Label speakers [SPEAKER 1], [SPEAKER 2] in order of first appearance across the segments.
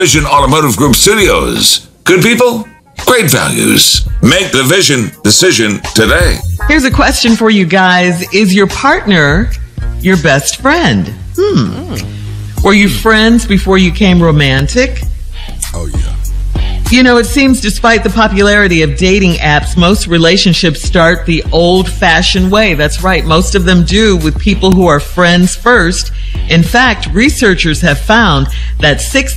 [SPEAKER 1] Vision Automotive Group Studios. Good people, great values. Make the Vision decision today.
[SPEAKER 2] Here's a question for you guys. Is your partner your best friend? Were you friends before you became romantic?
[SPEAKER 3] Oh, yeah.
[SPEAKER 2] You know, it seems despite the popularity of dating apps, most relationships start the old-fashioned way. That's right. Most of them do, with people who are friends first. In fact, researchers have found that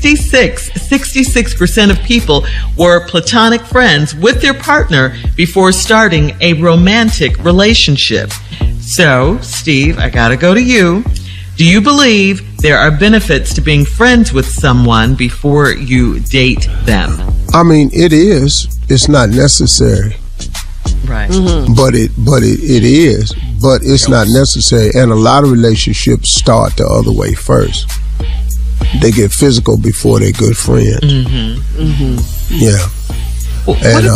[SPEAKER 2] 66% of people were platonic friends with their partner before starting a romantic relationship. So, Steve, I gotta go to you. Do you believe there are benefits to being friends with someone before you date them?
[SPEAKER 4] I mean, it is. It's not necessary.
[SPEAKER 2] Right.
[SPEAKER 4] But it is. But it's not necessary. And a lot of relationships start the other way first. They get physical before they're good friends. Yeah.
[SPEAKER 2] What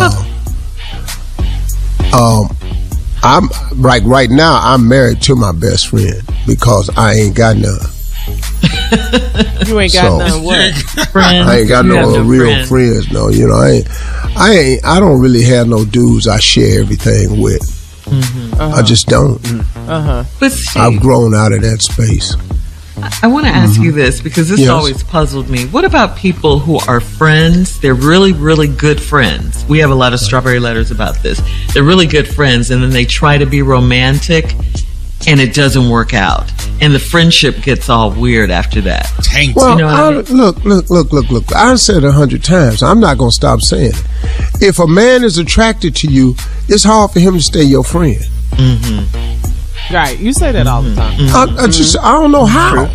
[SPEAKER 2] about...
[SPEAKER 4] I'm right now. I'm married to my best friend because I ain't got none.
[SPEAKER 5] You ain't got none what?
[SPEAKER 2] Friends?
[SPEAKER 4] I ain't got no real
[SPEAKER 2] friends.
[SPEAKER 4] friends. No, you know, I don't really have no dudes I share everything with. I just don't.
[SPEAKER 2] But Steve,
[SPEAKER 4] I've grown out of that space.
[SPEAKER 2] I want to ask you this because this
[SPEAKER 4] Yes.
[SPEAKER 2] always puzzled me. What about people who are friends? They're really, really good friends. We have a lot of strawberry letters about this. They're really good friends, and then they try to be romantic, and it doesn't work out. And the friendship gets all weird after that.
[SPEAKER 4] Well,
[SPEAKER 2] You know what I mean?
[SPEAKER 4] look. I've said it 100 times. I'm not going to stop saying it. If a man is attracted to you, it's hard for him to stay your friend.
[SPEAKER 5] Right, you say that all the time.
[SPEAKER 4] I don't know how.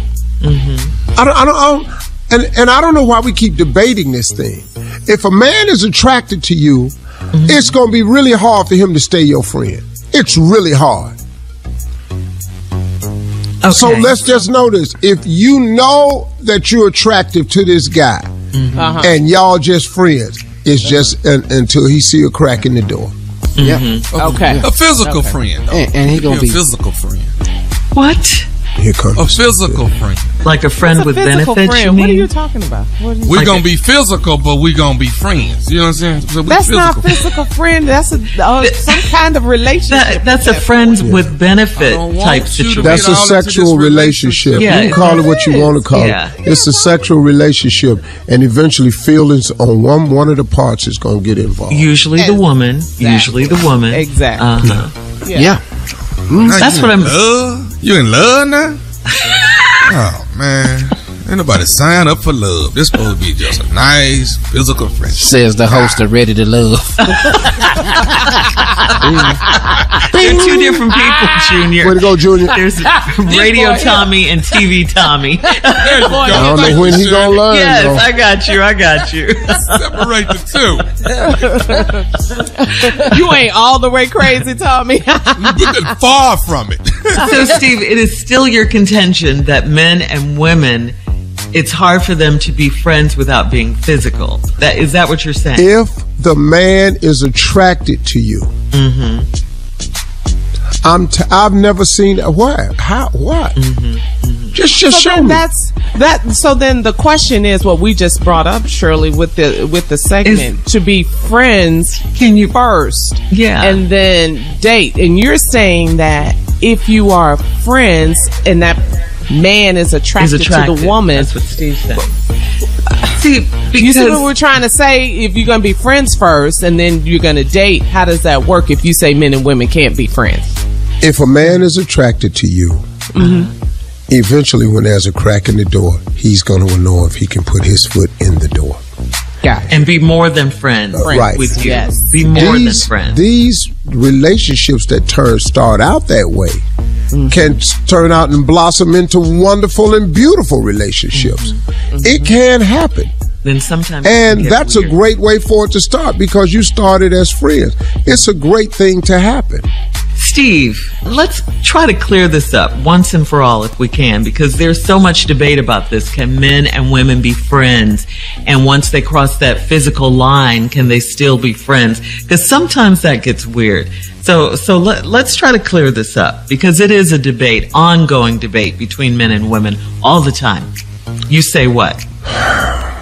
[SPEAKER 4] And I don't know why we keep debating this thing. If a man is attracted to you, it's going to be really hard for him to stay your friend. It's really hard.
[SPEAKER 2] Okay.
[SPEAKER 4] So let's just know this. If you know that you're attractive to this guy and y'all just friends, it's just until he see a crack in the door.
[SPEAKER 5] Okay.
[SPEAKER 3] A physical friend.
[SPEAKER 6] And he gonna be
[SPEAKER 3] a physical friend.
[SPEAKER 2] What?
[SPEAKER 4] Here comes
[SPEAKER 3] A physical friend.
[SPEAKER 2] Like a friend
[SPEAKER 5] What's a
[SPEAKER 2] with
[SPEAKER 5] physical
[SPEAKER 2] benefits,
[SPEAKER 5] friend?
[SPEAKER 2] you mean?
[SPEAKER 5] What are you talking about?
[SPEAKER 3] We're going to be physical, but we're going to be friends. You know what I'm saying? So
[SPEAKER 5] That's not physical friend. That's some kind of relationship.
[SPEAKER 2] That's a friends with benefit
[SPEAKER 3] I don't want
[SPEAKER 2] type
[SPEAKER 3] you to
[SPEAKER 2] situation.
[SPEAKER 4] That's a
[SPEAKER 3] Get all into
[SPEAKER 4] sexual
[SPEAKER 3] this
[SPEAKER 4] relationship.
[SPEAKER 2] Yeah,
[SPEAKER 4] You can call it what you want to call
[SPEAKER 2] Yeah.
[SPEAKER 4] it. It's a sexual relationship, and eventually feelings on one of the parts is going to get involved.
[SPEAKER 2] Usually the woman. Usually the woman.
[SPEAKER 5] Exactly.
[SPEAKER 2] Uh-huh.
[SPEAKER 6] yeah.
[SPEAKER 2] That's what I'm...
[SPEAKER 3] You in love now? Oh, man. Ain't nobody sign up for love. This supposed to be just a nice physical friendship.
[SPEAKER 6] Says the host of Ready to Love.
[SPEAKER 2] They're two different people, Junior.
[SPEAKER 4] Way to go, Junior.
[SPEAKER 2] There's Radio Tommy and TV Tommy.
[SPEAKER 3] There you go.
[SPEAKER 4] I don't know when he going to learn,
[SPEAKER 2] Yes,
[SPEAKER 4] though.
[SPEAKER 2] I got you.
[SPEAKER 3] Separate the two.
[SPEAKER 5] You ain't all the way crazy, Tommy.
[SPEAKER 3] We've been far from it.
[SPEAKER 2] So, Steve, it is still your contention that men and women, it's hard for them to be friends without being physical. Is that what you're saying?
[SPEAKER 4] If the man is attracted to you, I've never seen what? How? What? Just
[SPEAKER 5] So
[SPEAKER 4] show
[SPEAKER 5] then
[SPEAKER 4] me.
[SPEAKER 5] So then the question is what we just brought up, Shirley, with the segment, to be friends.
[SPEAKER 2] Can you
[SPEAKER 5] first?
[SPEAKER 2] Yeah.
[SPEAKER 5] And then date. And you're saying that if you are friends and that man is attracted to the woman.
[SPEAKER 2] That's what Steve said. See, because
[SPEAKER 5] you see what we're trying to say? If you're going to be friends first and then you're going to date, how does that work if you say men and women can't be friends?
[SPEAKER 4] If a man is attracted to you, eventually when there's a crack in the door, he's going to know if he can put his foot in the door.
[SPEAKER 2] and be more than friends
[SPEAKER 4] Right.
[SPEAKER 2] with you.
[SPEAKER 5] Yes.
[SPEAKER 2] Be more than friends.
[SPEAKER 4] These relationships that start out that way can turn out and blossom into wonderful and beautiful relationships. It can happen.
[SPEAKER 2] Then sometimes
[SPEAKER 4] And that's
[SPEAKER 2] weird.
[SPEAKER 4] a great way for it to start because you started as friends. It's a great thing to happen.
[SPEAKER 2] Steve, let's try to clear this up once and for all if we can, because there's so much debate about this. Can men and women be friends? And once they cross that physical line, can they still be friends? Because sometimes that gets weird. So let's try to clear this up, because it is a debate, ongoing debate between men and women all the time. You say what?